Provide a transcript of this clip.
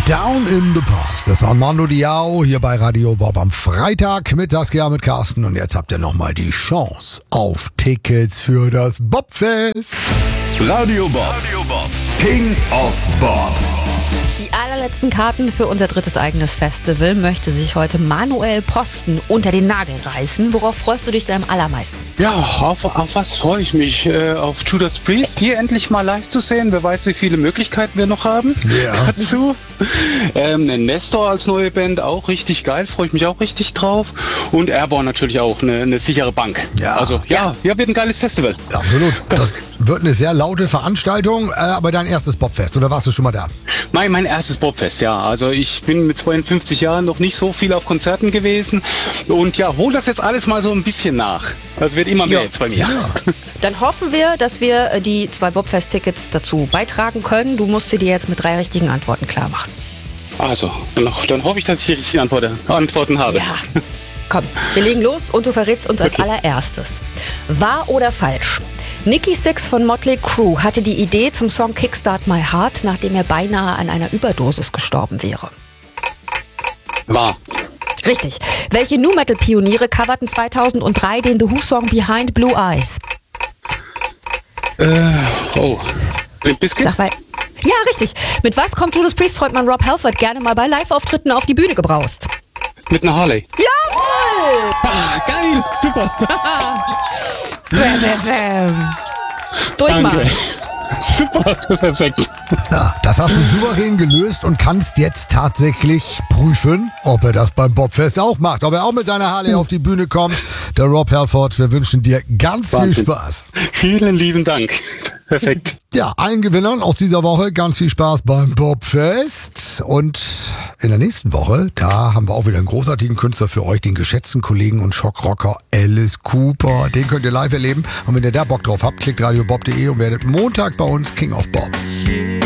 Down in the Past. Das war Mando Diao hier bei Radio Bob am Freitag mit Saskia, mit Carsten. Und jetzt habt ihr nochmal die Chance auf Tickets für das Bobfest. Radio Bob, King of Bob. Die allerletzten Karten für unser drittes eigenes Festival möchte sich heute Manuel Posten unter den Nagel reißen. Worauf freust du dich denn am allermeisten? Ja, auf was freue ich mich? Auf Judas Priest hier endlich mal live zu sehen. Wer weiß, wie viele Möglichkeiten wir noch haben dazu. Nestor als neue Band, auch richtig geil. Freue ich mich auch richtig drauf. Und Airborne natürlich auch, eine sichere Bank. Ja. Also ja, wird ein geiles Festival. Absolut. Das wird eine sehr laute Veranstaltung, aber dein erstes Bobfest, oder warst du schon mal da? Mein erstes Bobfest, ja. Also ich bin mit 52 Jahren noch nicht so viel auf Konzerten gewesen. Und ja, hol das jetzt alles mal so ein bisschen nach. Das wird immer mehr jetzt bei mir. Ja. Dann hoffen wir, dass wir die 2 Bobfest-Tickets dazu beitragen können. Du musst sie dir jetzt mit 3 richtigen Antworten klar machen. Also, dann hoffe ich, dass ich die richtigen Antworten habe. Ja. Komm, wir legen los und du verrätst uns als allererstes. Wahr oder falsch? Nikki Sixx von Motley Crue hatte die Idee zum Song Kickstart My Heart, nachdem er beinahe an einer Überdosis gestorben wäre. Wahr. Richtig. Welche Nu-Metal-Pioniere coverten 2003 den The Who-Song Behind Blue Eyes? Limp Bizkit? Sag mal. Ja, richtig. Mit was kommt Judas Priest-Frontmann Rob Halford gerne mal bei Live-Auftritten auf die Bühne gebraust? Mit einer Harley. Jawohl! Geil, super. Durchmarsch. Super, perfekt. Ja, das hast du souverän gelöst und kannst jetzt tatsächlich prüfen, ob er das beim Bobfest auch macht. Ob er auch mit seiner Harley auf die Bühne kommt. Der Rob Halford, wir wünschen dir ganz viel Spaß. Vielen lieben Dank. Perfekt. Ja, allen Gewinnern aus dieser Woche ganz viel Spaß beim Bobfest. Und in der nächsten Woche, da haben wir auch wieder einen großartigen Künstler für euch, den geschätzten Kollegen und Schockrocker Alice Cooper. Den könnt ihr live erleben. Und wenn ihr da Bock drauf habt, klickt radiobob.de und werdet Montag bei uns King of Bob.